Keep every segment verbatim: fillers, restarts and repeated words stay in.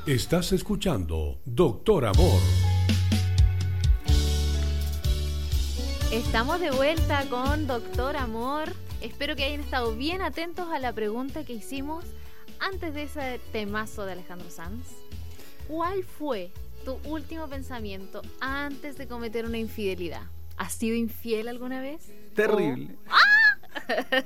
Estás escuchando Doctor Amor. Estamos de vuelta con Doctor Amor. Espero que hayan estado bien atentos a la pregunta que hicimos antes de ese temazo de Alejandro Sanz. ¿Cuál fue tu último pensamiento antes de cometer una infidelidad? ¿Has sido infiel alguna vez? Terrible. ¿O... ¡Ah!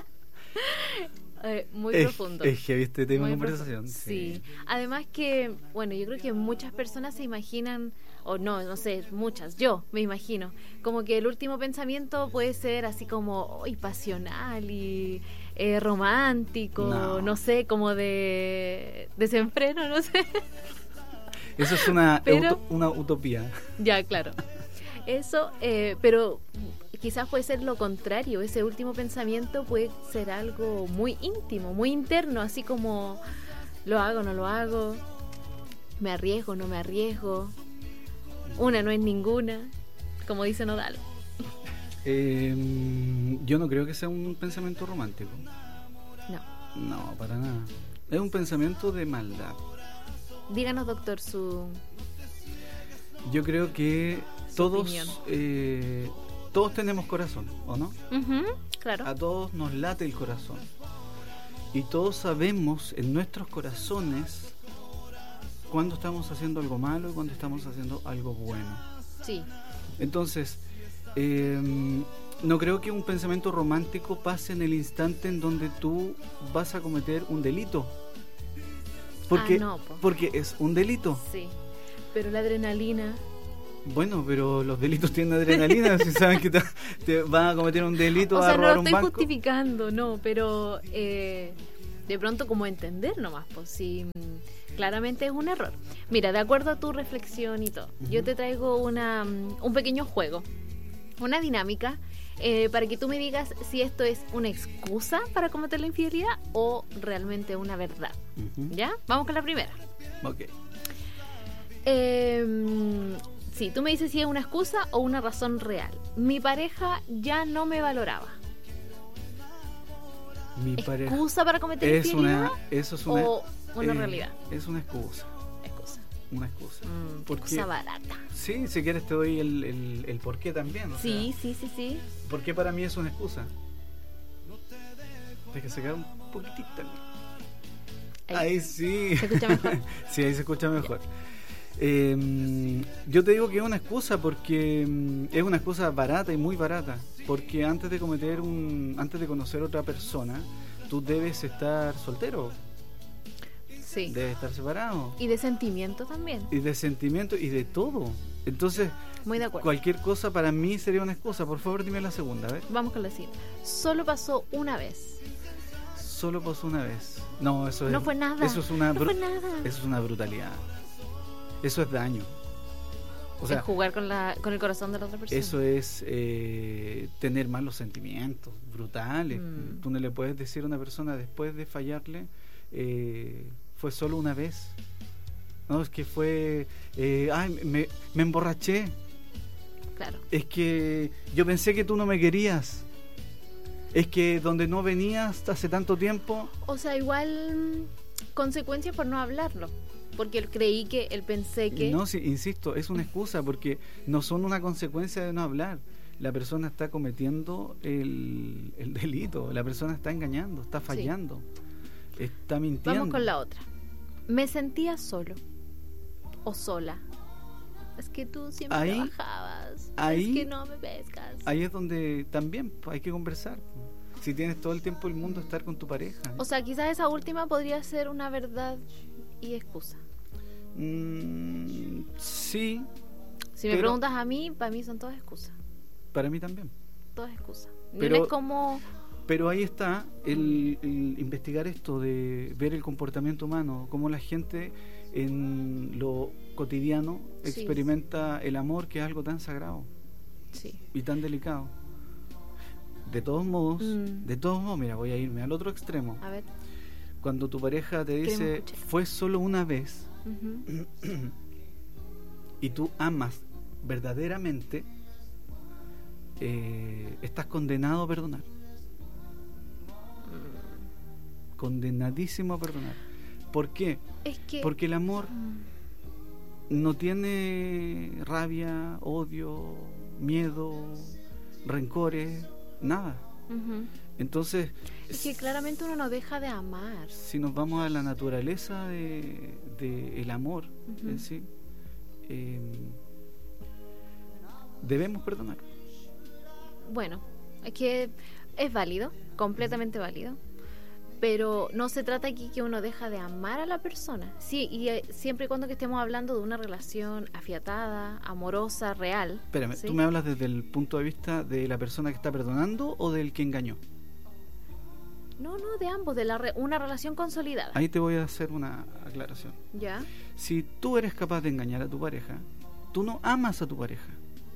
Eh, muy es, profundo. Es que viste tema de conversación. Sí. sí. Además que, bueno, yo creo que muchas personas se imaginan, o no, no sé, muchas, yo me imagino, como que el último pensamiento puede ser así como, uy, pasional y eh, romántico, no. no sé, como de desenfreno, no sé. Eso es una, pero, ut- una utopía. Ya, claro. Eso, eh, pero quizás puede ser lo contrario. Ese último pensamiento puede ser algo muy íntimo, muy interno, así como lo hago, no lo hago, me arriesgo, no me arriesgo, una no es ninguna, como dice Nodal. Eh, yo no creo que sea un pensamiento romántico. No. No, para nada. Es un pensamiento de maldad. Díganos, doctor, su... Yo creo que su todos opinión. eh, todos tenemos corazón, ¿o no? Uh-huh, claro. A todos nos late el corazón. Y todos sabemos en nuestros corazones cuando estamos haciendo algo malo y cuando estamos haciendo algo bueno. Sí. Entonces, eh, no creo que un pensamiento romántico pase en el instante en donde tú vas a cometer un delito. Porque, ah, no, po. porque es un delito. Sí. Pero la adrenalina... Bueno, pero los delitos tienen adrenalina. Si saben que te, te van a cometer un delito, o a sea, robar no lo un estoy banco. justificando, no, pero eh, de pronto como entender nomás, pues si mm, claramente es un error. Mira, de acuerdo a tu reflexión y todo, uh-huh. yo te traigo una mm, un pequeño juego, una dinámica eh, para que tú me digas si esto es una excusa para cometer la infidelidad o realmente una verdad. Uh-huh. ¿Ya? Vamos con la primera. Ok. Eh, sí, tú me dices si es una excusa o una razón real. Mi pareja ya no me valoraba. Mi ¿Excusa pareja para cometer es infidelidad? Una, eso es una, ¿O una eh, realidad? Es una excusa. Excusa. Una excusa. Mm, Porque, excusa barata. Sí, si quieres te doy el, el, el por qué también. O sí, sea, sí, sí, sí. ¿por qué para mí es una excusa? Deja sacar un poquitito. Ahí, ahí sí. ¿Se escucha mejor? Sí, ahí se escucha mejor. Eh, yo te digo que es una excusa porque mm, es una excusa barata y muy barata, porque antes de cometer un antes de conocer a otra persona tú debes estar soltero, sí, debes estar separado y de sentimiento también, y de sentimiento y de todo. Entonces muy de acuerdo. Cualquier cosa para mí sería una excusa. Por favor, dime la segunda, a ver. Vamos con la siguiente. Solo pasó una vez. Solo pasó una vez. No, eso es, no fue nada. Eso es una no bru- fue nada. Eso es una brutalidad. Eso es daño. O sea, es jugar con la con el corazón de la otra persona. Eso es eh, tener malos sentimientos brutales. Mm. Tú no le puedes decir a una persona después de fallarle, eh, fue solo una vez. No, es que fue, eh, ay, me, me emborraché. Claro. Es que yo pensé que tú no me querías. Es que donde no venías hace tanto tiempo. O sea, igual consecuencias por no hablarlo. Porque él creí que, él pensé que... No, sí, insisto, es una excusa porque no son una consecuencia de no hablar. La persona está cometiendo el, el delito, la persona está engañando, está fallando, sí. Está mintiendo. Vamos con la otra. Me sentía solo o sola. Es que tú siempre ahí, trabajabas. Ahí, es que no me pescas. Ahí es donde también pues, hay que conversar. Si tienes todo el tiempo del mundo estar con tu pareja. O sea, quizás esa última podría ser una verdad y excusa. Mm, sí. Si me preguntas a mí, para mí son todas excusas. Para mí también. Todas excusas. Pero, no es como... pero ahí está el, el investigar esto de ver el comportamiento humano, cómo la gente en lo cotidiano sí. experimenta el amor, que es algo tan sagrado sí. y tan delicado. De todos modos, mm. de todos modos, mira, voy a irme al otro extremo. A ver. Cuando tu pareja te dice, fue solo una vez, uh-huh. y tú amas verdaderamente, eh, estás condenado a perdonar. Mm. Condenadísimo a perdonar. ¿Por qué? Es que... Porque el amor no tiene rabia, odio, miedo, rencores, nada. Uh-huh. Entonces... Es que claramente uno no deja de amar. Si nos vamos a la naturaleza de, de el amor, uh-huh. en sí, eh, debemos perdonar. Bueno, es que es válido, completamente válido, pero no se trata aquí que uno deja de amar a la persona. Sí, y eh, siempre y cuando que estemos hablando de una relación afiatada, amorosa, real. Espérame, ¿sí? ¿tú me hablas desde el punto de vista de la persona que está perdonando o del que engañó? No, no, de ambos, de la re- una relación consolidada. Ahí te voy a hacer una aclaración. ¿Ya? Si tú eres capaz de engañar a tu pareja, tú no amas a tu pareja.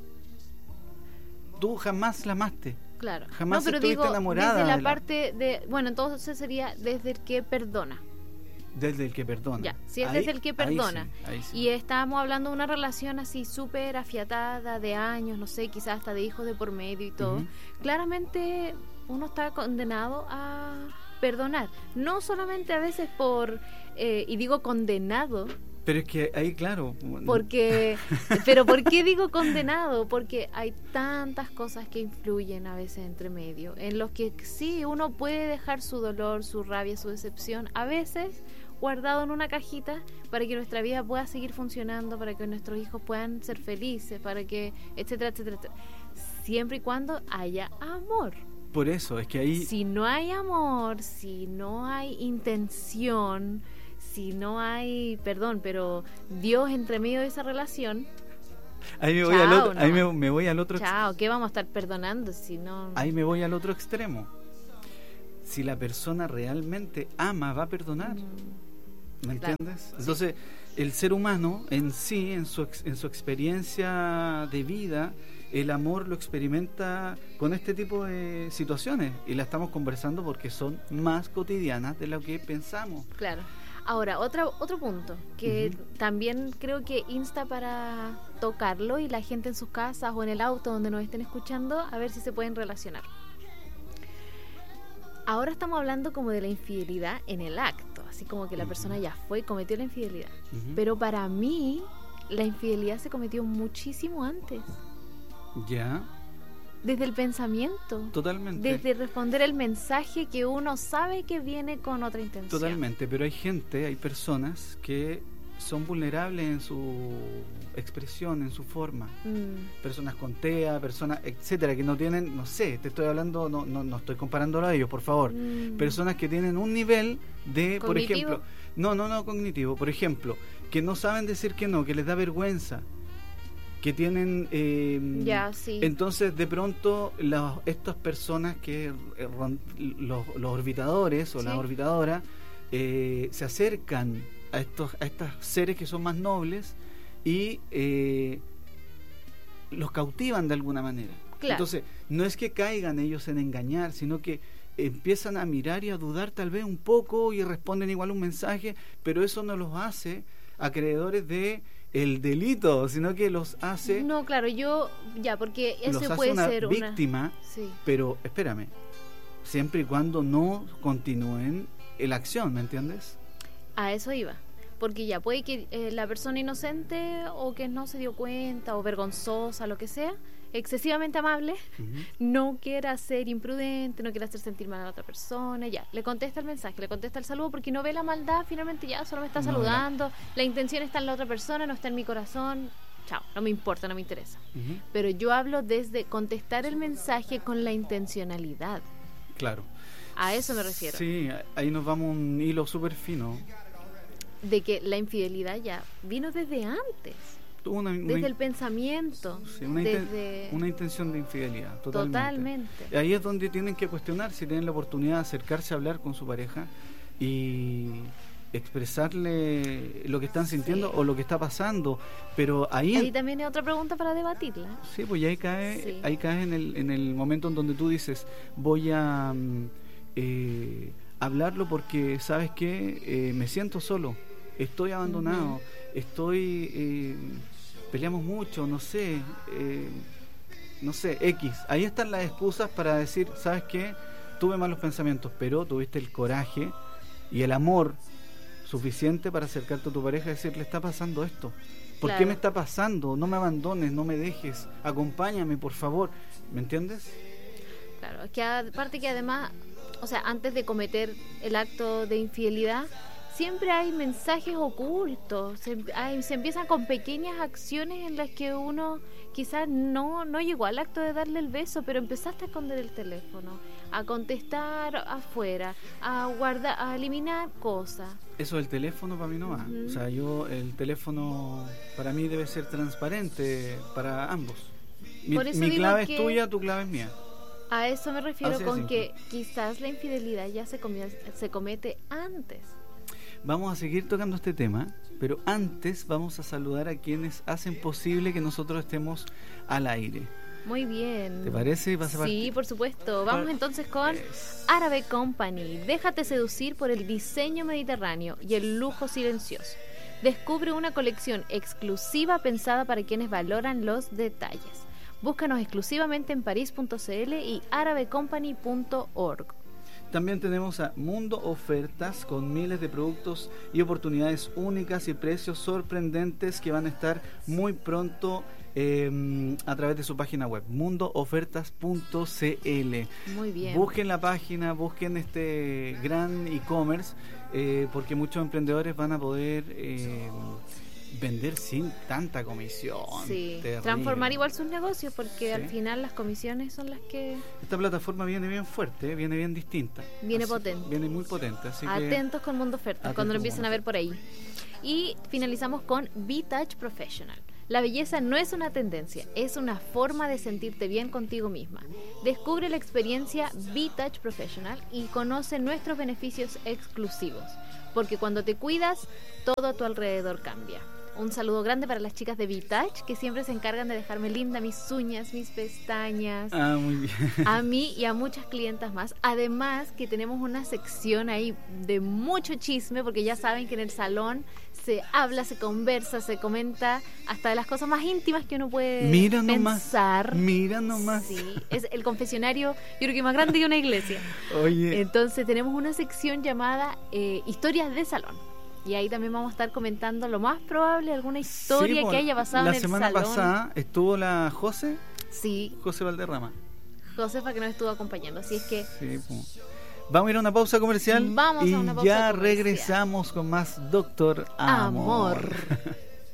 Tú jamás la amaste. Claro. Jamás no, pero estuviste digo, enamorada desde la, de la... parte de... Bueno, entonces sería desde el que perdona. Desde el que perdona. Ya, si es ahí, desde el que perdona. Ahí sí, ahí sí. Y estábamos hablando de una relación así súper afiatada, de años, no sé, quizás hasta de hijos de por medio y todo. Uh-huh. Claramente uno está condenado a perdonar. No solamente a veces por... Eh, y digo condenado... Pero es que ahí, claro... Porque, pero ¿por qué digo condenado? Porque hay tantas cosas que influyen a veces entre medio, en los que sí, uno puede dejar su dolor, su rabia, su decepción, a veces guardado en una cajita para que nuestra vida pueda seguir funcionando, para que nuestros hijos puedan ser felices, para que, etcétera, etcétera, etcétera. Siempre y cuando haya amor. Por eso, es que ahí... Si no hay amor, si no hay intención... Si no hay, perdón, pero Dios entre medio de esa relación. Ahí me voy chao, al otro, no. ahí me, me voy al otro. Chao, ¿qué vamos a estar perdonando si no? Ahí me voy al otro extremo. Si la persona realmente ama, va a perdonar. Mm, ¿Me claro. entiendes? Entonces, el ser humano en sí, en su en su experiencia de vida, el amor lo experimenta con este tipo de situaciones y la estamos conversando porque son más cotidianas de lo que pensamos. Claro. Ahora, otra, otro punto que uh-huh. también creo que insta para tocarlo y la gente en sus casas o en el auto donde nos estén escuchando, a ver si se pueden relacionar. Ahora estamos hablando como de la infidelidad en el acto, así como que la uh-huh. persona ya fue y cometió la infidelidad. Uh-huh. Pero para mí, la infidelidad se cometió muchísimo antes. Ya. Desde el pensamiento. Totalmente. Desde responder el mensaje que uno sabe que viene con otra intención. Totalmente, pero hay gente, hay personas que son vulnerables en su expresión, en su forma. Mm. Personas con T E A, personas, etcétera, que no tienen, no sé, te estoy hablando, no no, no estoy comparándolo a ellos, por favor. Mm. Personas que tienen un nivel de, ¿cognitivo? Por ejemplo, no, no, no cognitivo, por ejemplo, que no saben decir que no, que les da vergüenza. Que tienen eh, ya, sí. Entonces de pronto las, estas personas que eh, los, los orbitadores o sí. las orbitadoras eh, se acercan a estos a estos seres que son más nobles y eh, los cautivan de alguna manera. Claro. Entonces no es que caigan ellos en engañar, sino que empiezan a mirar y a dudar tal vez un poco y responden igual un mensaje, pero eso no los hace acreedores de el delito, sino que los hace... No, claro, yo... Ya, porque eso los puede hace una ser víctima, una... Sí. Pero espérame, siempre y cuando no continúen la acción, ¿me entiendes? A eso iba. Porque ya puede que eh, la persona inocente o que no se dio cuenta o vergonzosa, lo que sea, excesivamente amable, uh-huh. no quiera ser imprudente, no quiera hacer sentir mal a la otra persona, ya, le contesta el mensaje, le contesta el saludo porque no ve la maldad, finalmente ya solo me está saludando, no, la intención está en la otra persona, no está en mi corazón, chao, no me importa, no me interesa. Uh-huh. Pero yo hablo desde contestar el mensaje con la intencionalidad. Claro. A eso me refiero. Sí, ahí nos vamos un hilo súper fino. De que la infidelidad ya vino desde antes. Una, una, desde el pensamiento, sí, una, desde... inten, una intención de infidelidad, totalmente. totalmente. Ahí es donde tienen que cuestionar si tienen la oportunidad de acercarse a hablar con su pareja y expresarle lo que están sintiendo sí. o lo que está pasando, pero ahí... Ahí también hay otra pregunta para debatirla. Sí, pues ahí cae, sí. ahí cae en el, en el momento en donde tú dices, voy a eh, hablarlo porque, ¿sabes qué? Eh, me siento solo. Estoy abandonado, uh-huh. estoy, eh, peleamos mucho, no sé, eh, no sé, X. Ahí están las excusas para decir, ¿sabes qué? Tuve malos pensamientos, pero tuviste el coraje y el amor suficiente para acercarte a tu pareja y decirle, está pasando esto. ¿Por Claro. qué me está pasando? No me abandones, no me dejes, acompáñame, por favor. ¿Me entiendes? Claro, es que aparte que además, o sea, antes de cometer el acto de infidelidad, siempre hay mensajes ocultos, se, hay, se empiezan con pequeñas acciones en las que uno quizás no, no llegó al acto de darle el beso, pero empezaste a esconder el teléfono, a contestar afuera, a guardar, a eliminar cosas. Eso del teléfono para mí no va. Ujú. O sea, yo, el teléfono para mí debe ser transparente para ambos. Mi, Por eso mi digo clave que- es tuya, tu clave es mía. A eso me refiero Así de con simple. que quizás la infidelidad ya se, comie- se comete antes. Vamos a seguir tocando este tema, pero antes vamos a saludar a quienes hacen posible que nosotros estemos al aire. Muy bien. ¿Te parece? ¿Vas a Sí, partir? por supuesto. Vamos ¿Cuál? entonces con Es- Árabe Company. Déjate seducir por el diseño mediterráneo y el lujo silencioso. Descubre una colección exclusiva pensada para quienes valoran los detalles. Búscanos exclusivamente en paris punto c l y árabe company punto org. También tenemos a Mundo Ofertas con miles de productos y oportunidades únicas y precios sorprendentes que van a estar muy pronto eh, a través de su página web, mundo ofertas punto c l. Muy bien. Busquen la página, busquen este gran e-commerce, eh, porque muchos emprendedores van a poder eh, vender sin tanta comisión. Sí, Terrible. transformar igual sus negocios porque Sí. al final las comisiones son las que... Esta plataforma viene bien fuerte, eh, viene bien distinta. Viene Así- potente. Viene muy potente, así que... Atentos con Mundo Ofertas Atentos cuando lo con empiecen Mundo a ver por ahí. Y finalizamos con V-Touch Professional. La belleza no es una tendencia, es una forma de sentirte bien contigo misma. Descubre la experiencia V-Touch Professional y conoce nuestros beneficios exclusivos. Porque cuando te cuidas, todo a tu alrededor cambia. Un saludo grande para las chicas de V-Touch que siempre se encargan de dejarme linda mis uñas, mis pestañas. Ah, muy bien. A mí y a muchas clientas más. Además que tenemos una sección ahí de mucho chisme, porque ya saben que en el salón se habla, se conversa, se comenta hasta de las cosas más íntimas que uno puede Mira nomás. pensar. Mira nomás. Sí, es el confesionario, yo creo que más grande que una iglesia. Oye, Entonces tenemos una sección llamada eh, Historias de Salón. Y ahí también vamos a estar comentando lo más probable, alguna historia sí, po, que haya pasado la en el semana salón. pasada estuvo la José, Sí, José Valderrama. Josefa que nos estuvo acompañando. Así es que Sí, po. Vamos a ir a una pausa comercial Vamos a y una pausa ya comercial. regresamos con más Doctor Amor. amor.